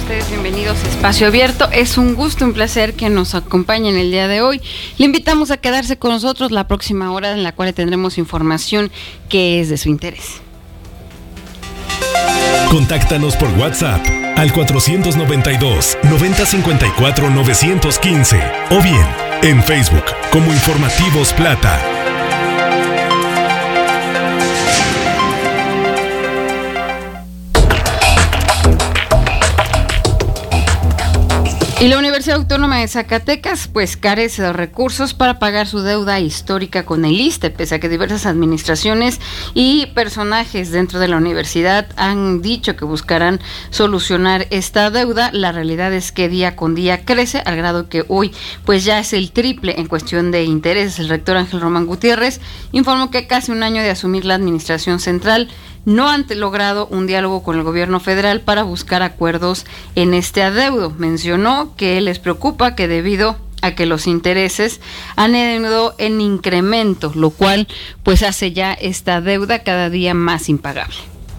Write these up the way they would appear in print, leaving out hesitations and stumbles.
ustedes bienvenidos a Espacio Abierto. Es un gusto, un placer que nos acompañen el día de hoy. Le invitamos a quedarse con nosotros la próxima hora en la cual tendremos información que es de su interés. Contáctanos por WhatsApp al 492-9054-915 o bien en Facebook como Informativos Plata. Y la Universidad Autónoma de Zacatecas pues carece de recursos para pagar su deuda histórica con el ISSSTE, pese a que diversas administraciones y personajes dentro de la universidad han dicho que buscarán solucionar esta deuda. La realidad es que día con día crece, al grado que hoy pues ya es el triple en cuestión de intereses. El rector Ángel Román Gutiérrez informó que casi un año de asumir la administración central no han logrado un diálogo con el gobierno federal para buscar acuerdos en este adeudo. Mencionó que les preocupa que debido a que los intereses han ido en incremento, lo cual pues hace ya esta deuda cada día más impagable.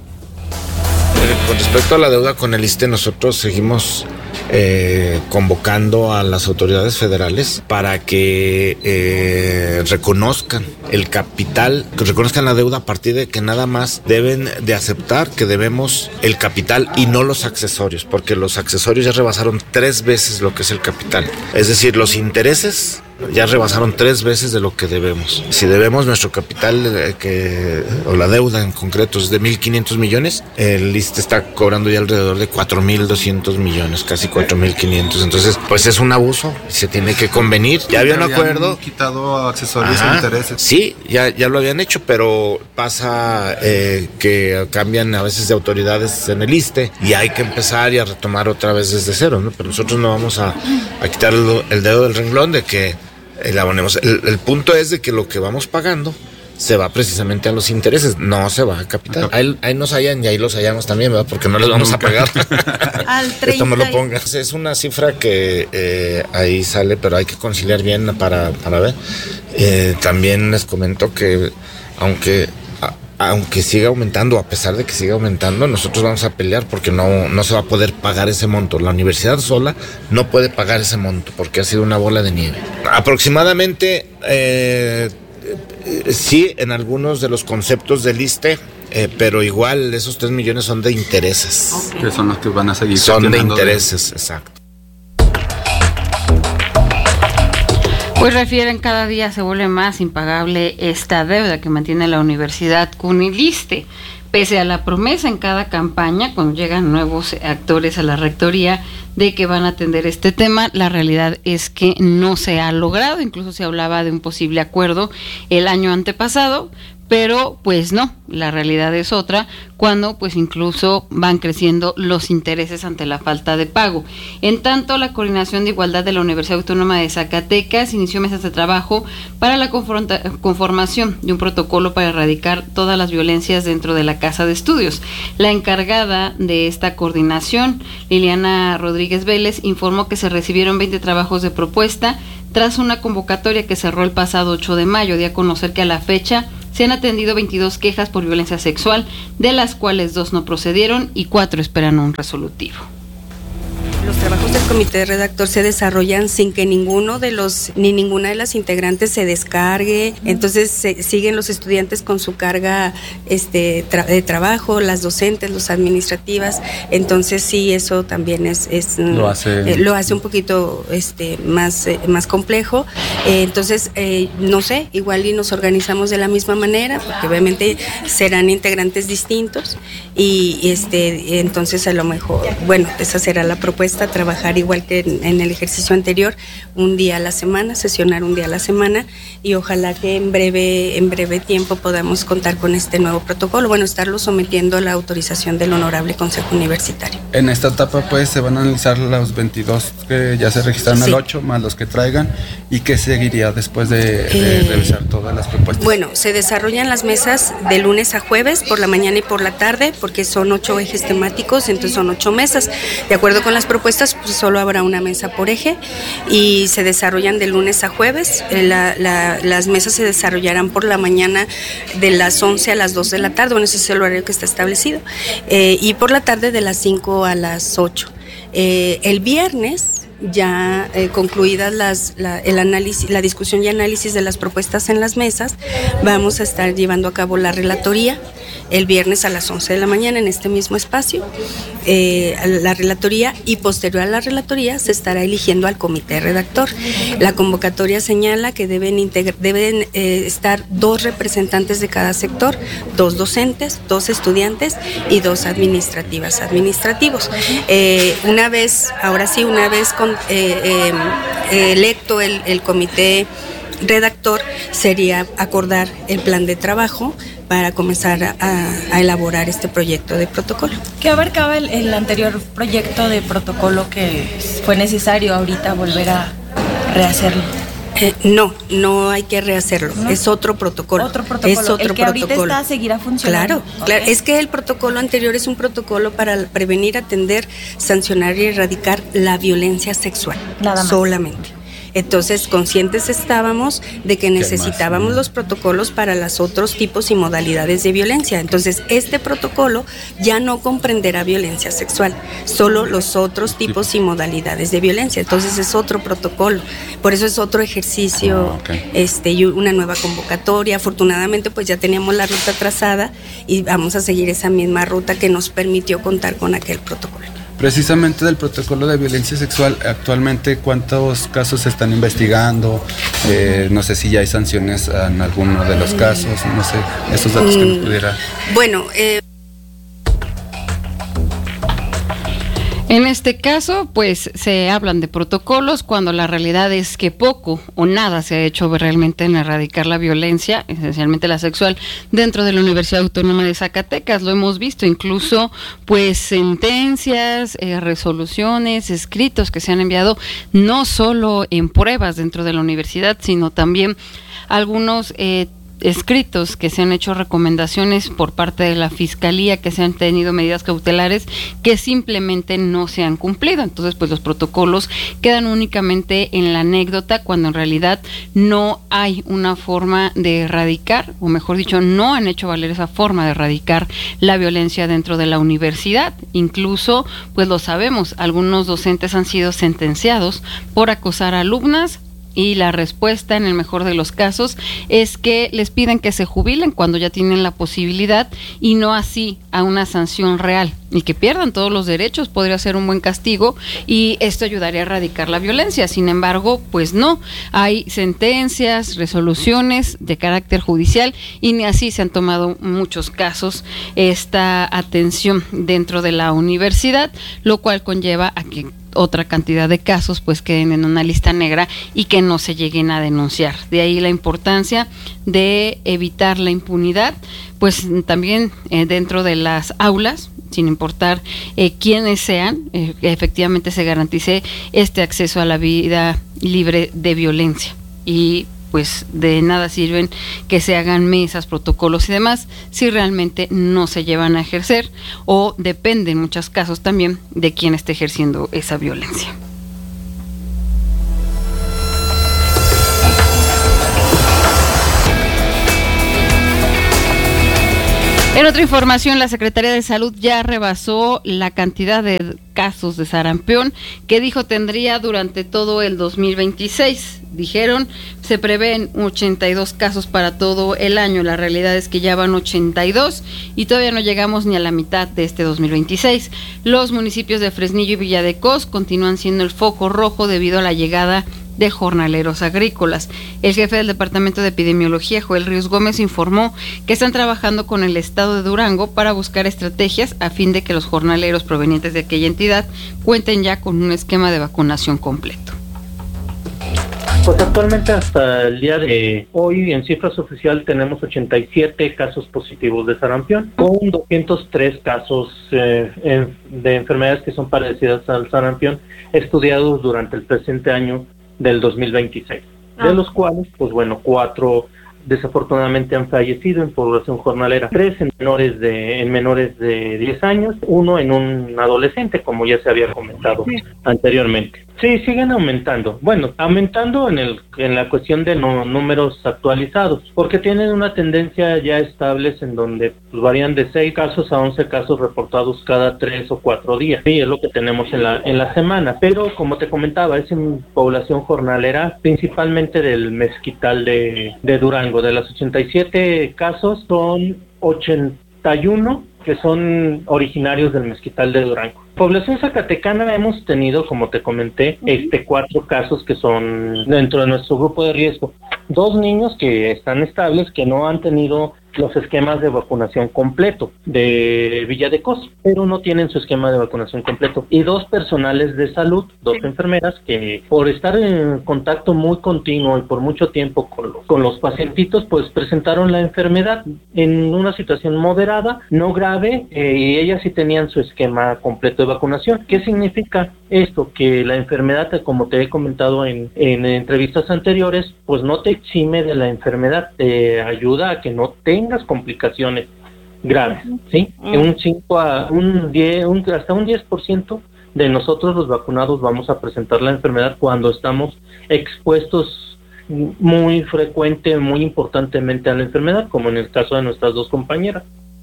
Con respecto a la deuda con el ISSSTE, nosotros seguimos convocando a las autoridades federales para que reconozcan el capital, que reconozcan la deuda a partir de que nada más deben de aceptar que debemos el capital y no los accesorios, porque los accesorios ya rebasaron 3 veces lo que es el capital. Es decir, los intereses ya rebasaron 3 veces de lo que debemos. Si debemos nuestro capital, o la deuda en concreto es de 1.500 millones, el ISSSTE está cobrando ya alrededor de 4.200 millones, casi 4.500. Entonces, pues es un abuso, se tiene que convenir. Ya había un acuerdo. Quitado accesorios e intereses. Sí, ya lo habían hecho, pero pasa que cambian a veces de autoridades en el ISSSTE y hay que empezar y a retomar otra vez desde cero, ¿no? Pero nosotros no vamos a quitar el dedo del renglón de que la abonemos. El punto es de que lo que vamos pagando se va precisamente a los intereses, no se va a capital. Ahí nos hallan y ahí los hallamos también, ¿verdad? Porque no les vamos a pagar. Al 30. Esto me lo pongas. Es una cifra que ahí sale, pero hay que conciliar bien para ver. También les comento que aunque siga aumentando, a pesar de que siga aumentando, nosotros vamos a pelear porque no se va a poder pagar ese monto. La universidad sola no puede pagar ese monto porque ha sido una bola de nieve. Aproximadamente, sí, en algunos de los conceptos del ISSSTE, pero igual esos 3 millones son de intereses. Okay. Que son los que van a seguir. Son de intereses, exacto. Pues refieren, cada día se vuelve más impagable esta deuda que mantiene la universidad con el ISSSTE. Pese a la promesa en cada campaña, cuando llegan nuevos actores a la rectoría de que van a atender este tema, la realidad es que no se ha logrado. Incluso se hablaba de un posible acuerdo el año antepasado, pero pues no, la realidad es otra, cuando pues incluso van creciendo los intereses ante la falta de pago. En tanto, la Coordinación de Igualdad de la Universidad Autónoma de Zacatecas inició mesas de trabajo para la conformación de un protocolo para erradicar todas las violencias dentro de la casa de estudios. La encargada de esta coordinación, Liliana Rodríguez Vélez, informó que se recibieron 20 trabajos de propuesta tras una convocatoria que cerró el pasado 8 de mayo, dio a conocer que a la fecha se han atendido 22 quejas por violencia sexual, de las cuales 2 no procedieron y 4 esperan un resolutivo. Los trabajos del comité redactor se desarrollan sin que ninguno de ni ninguna de las integrantes se descargue, entonces siguen los estudiantes con su carga de trabajo, las docentes, los administrativas, entonces sí, eso también lo hace un poquito más complejo. Entonces no sé, igual y nos organizamos de la misma manera, porque obviamente serán integrantes distintos y entonces a lo mejor, bueno, esa será la propuesta, trabajar igual que en el ejercicio anterior, un día a la semana, sesionar un día a la semana, y ojalá que en breve tiempo podamos contar con este nuevo protocolo, bueno, estarlo sometiendo a la autorización del Honorable Consejo Universitario. En esta etapa pues se van a analizar los 22 que ya se registraron al 8, más los que traigan, y qué seguiría después de revisar todas las propuestas. Bueno, se desarrollan las mesas de lunes a jueves, por la mañana y por la tarde, porque son 8 ejes temáticos, entonces son 8 mesas, de acuerdo con las propuestas propuestas, pues solo habrá una mesa por eje y se desarrollan de lunes a jueves. Las mesas se desarrollarán por la mañana de las 11 a las 2 de la tarde, bueno, ese es el horario que está establecido, y por la tarde de las 5 a las 8. El viernes, ya concluidas el análisis, la discusión y análisis de las propuestas en las mesas, vamos a estar llevando a cabo la relatoría el viernes a las 11 de la mañana en este mismo espacio, la relatoría, y posterior a la relatoría se estará eligiendo al comité redactor. La convocatoria señala que deben estar 2 representantes de cada sector, 2 docentes, 2 estudiantes y 2 administrativos. Una vez electo el comité redactor, sería acordar el plan de trabajo para comenzar a elaborar este proyecto de protocolo. ¿Qué abarcaba el anterior proyecto de protocolo que fue necesario ahorita volver a rehacerlo? No hay que rehacerlo, ¿no? Es otro protocolo. Es otro protocolo. El que ahorita está seguirá funcionando. Claro, es que el protocolo anterior es un protocolo para prevenir, atender, sancionar y erradicar la violencia sexual. Nada más. Solamente. Entonces, conscientes estábamos de que necesitábamos los protocolos para los otros tipos y modalidades de violencia. Entonces, este protocolo ya no comprenderá violencia sexual, solo los otros tipos y modalidades de violencia. Entonces, es otro protocolo. Por eso es otro ejercicio, y una nueva convocatoria. Afortunadamente, pues ya teníamos la ruta trazada y vamos a seguir esa misma ruta que nos permitió contar con aquel protocolo. Precisamente del protocolo de violencia sexual, actualmente, ¿cuántos casos se están investigando? No sé si ya hay sanciones en alguno de los casos, no sé, esos datos que nos pudiera... Bueno, en este caso, pues se hablan de protocolos cuando la realidad es que poco o nada se ha hecho realmente en erradicar la violencia, esencialmente la sexual, dentro de la Universidad Autónoma de Zacatecas. Lo hemos visto, incluso pues sentencias, resoluciones, escritos que se han enviado no solo en pruebas dentro de la universidad, sino también algunos escritos que se han hecho recomendaciones por parte de la Fiscalía, que se han tenido medidas cautelares que simplemente no se han cumplido. Entonces, pues los protocolos quedan únicamente en la anécdota, cuando en realidad no hay una forma de erradicar, o mejor dicho, no han hecho valer esa forma de erradicar la violencia dentro de la universidad. Incluso, pues lo sabemos, algunos docentes han sido sentenciados por acosar a alumnas, y la respuesta, en el mejor de los casos, es que les piden que se jubilen cuando ya tienen la posibilidad, y no así a una sanción real, y que pierdan todos los derechos. Podría ser un buen castigo y esto ayudaría a erradicar la violencia. Sin embargo, pues no, hay sentencias, resoluciones de carácter judicial, y ni así se han tomado muchos casos esta atención dentro de la universidad, lo cual conlleva a que otra cantidad de casos pues queden en una lista negra y que no se lleguen a denunciar. De ahí la importancia de evitar la impunidad, pues también dentro de las aulas, sin importar quiénes sean, que efectivamente se garantice este acceso a la vida libre de violencia. Y pues de nada sirven que se hagan mesas, protocolos y demás si realmente no se llevan a ejercer, o depende en muchos casos también de quién esté ejerciendo esa violencia. En otra información, la Secretaría de Salud ya rebasó la cantidad de casos de sarampión que dijo tendría durante todo el 2026. Dijeron, se prevén 82 casos para todo el año. La realidad es que ya van 82 y todavía no llegamos ni a la mitad de este 2026. Los municipios de Fresnillo y Villa de Cos continúan siendo el foco rojo debido a la llegada de jornaleros agrícolas. El jefe del Departamento de Epidemiología, Joel Ríos Gómez, informó que están trabajando con el estado de Durango para buscar estrategias a fin de que los jornaleros provenientes de aquella entidad cuenten ya con un esquema de vacunación completo. Pues actualmente hasta el día de hoy en cifras oficiales tenemos 87 casos positivos de sarampión, con 203 casos de enfermedades que son parecidas al sarampión estudiados durante el presente año del 2026, de los cuales, pues bueno, 4 desafortunadamente han fallecido en población jornalera, 3 en menores de 10 años, 1 en un adolescente, como ya se había comentado anteriormente. Sí, siguen aumentando. Bueno, aumentando en la cuestión de números actualizados, porque tienen una tendencia ya estables en donde pues, varían de 6 casos a 11 casos reportados cada 3 o 4 días. Sí, es lo que tenemos en la semana. Pero como te comentaba, es en población jornalera, principalmente del mezquital de Durango. De los 87 casos, son 81 que son originarios del mezquital de Durango. Población zacatecana hemos tenido, como te comenté, 4 casos que son dentro de nuestro grupo de riesgo. 2 niños que están estables, que no han tenido los esquemas de vacunación completo de Villa de Cos, pero no tienen su esquema de vacunación completo. Y 2 personales de salud, 2 enfermeras, que por estar en contacto muy continuo y por mucho tiempo con los pacientitos, pues presentaron la enfermedad en una situación moderada, no grave, y ellas sí tenían su esquema completo de vacunación. ¿Qué significa esto? Que la enfermedad, como te he comentado en entrevistas anteriores, pues no te exime de la enfermedad, te ayuda a que no tengas complicaciones graves, ¿sí? Hasta un 10% de nosotros los vacunados vamos a presentar la enfermedad cuando estamos expuestos muy frecuente, muy importantemente a la enfermedad, como en el caso de nuestras 2 compañeras.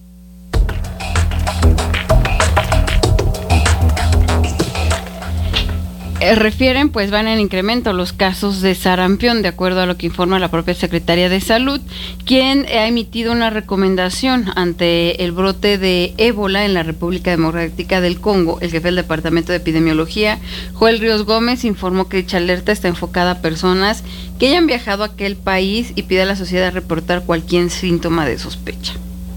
Refieren, pues van en incremento los casos de sarampión, de acuerdo a lo que informa la propia Secretaría de Salud, quien ha emitido una recomendación ante el brote de ébola en la República Democrática del Congo. El jefe del Departamento de Epidemiología, Joel Ríos Gómez, informó que dicha alerta está enfocada a personas que hayan viajado a aquel país y pide a la sociedad reportar cualquier síntoma de sospecha.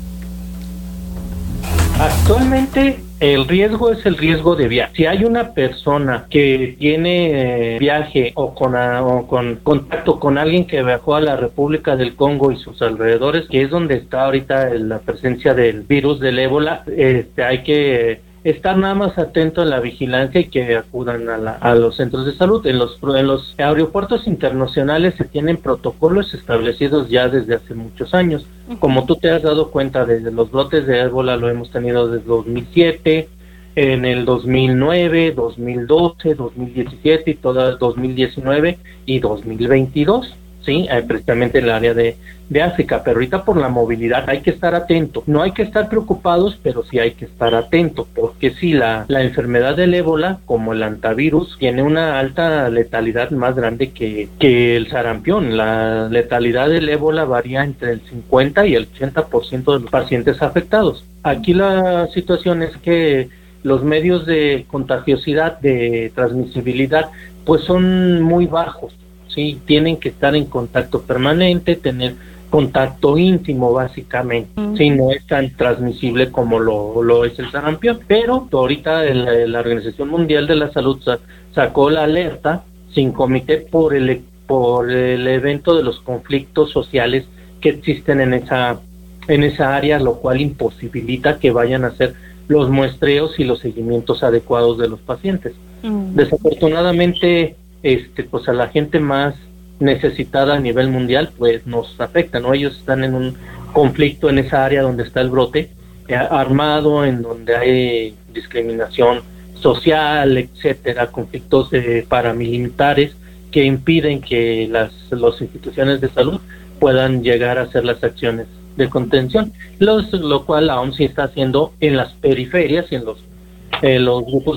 Actualmente el riesgo es el riesgo de viaje. Si hay una persona que tiene viaje o con contacto con alguien que viajó a la República del Congo y sus alrededores, que es donde está ahorita la presencia del virus del ébola, hay que estar nada más atento a la vigilancia y que acudan a los centros de salud. En los aeropuertos internacionales se tienen protocolos establecidos ya desde hace muchos años. Como tú te has dado cuenta, desde los brotes de ébola lo hemos tenido desde 2007, en el 2009, 2012, 2017 y toda 2019 y 2022. Sí, precisamente en el área de África, pero ahorita por la movilidad hay que estar atento. No hay que estar preocupados, pero sí hay que estar atento, porque sí, la enfermedad del ébola, como el hantavirus, tiene una alta letalidad más grande que el sarampión. La letalidad del ébola varía entre el 50 y el 80% de los pacientes afectados. Aquí la situación es que los medios de contagiosidad, de transmisibilidad, pues son muy bajos. Sí, tienen que estar en contacto permanente, tener contacto íntimo básicamente. Sí, no es tan transmisible como lo es el sarampión, pero ahorita la Organización Mundial de la Salud sacó la alerta sin comité por el evento de los conflictos sociales que existen en esa área, lo cual imposibilita que vayan a hacer los muestreos y los seguimientos adecuados de los pacientes. Desafortunadamente, pues a la gente más necesitada a nivel mundial, pues nos afecta, ¿no? Ellos están en un conflicto en esa área donde está el brote armado, en donde hay discriminación social, etcétera, conflictos paramilitares que impiden que las instituciones de salud puedan llegar a hacer las acciones de contención, lo cual la OMS está haciendo en las periferias y en los grupos